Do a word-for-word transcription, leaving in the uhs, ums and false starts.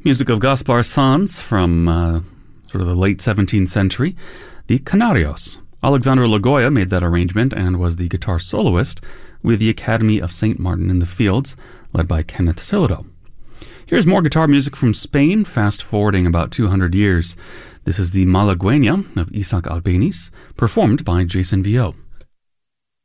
Music of Gaspar Sanz from uh, sort of the late seventeenth century. The Canarios. Alexandre Lagoya made that arrangement and was the guitar soloist with the Academy of Saint Martin in the Fields, led by Kenneth Silido. Here's more guitar music from Spain, fast-forwarding about two hundred years. This is the Malagueña of Isaac Albéniz, performed by Jason Vio.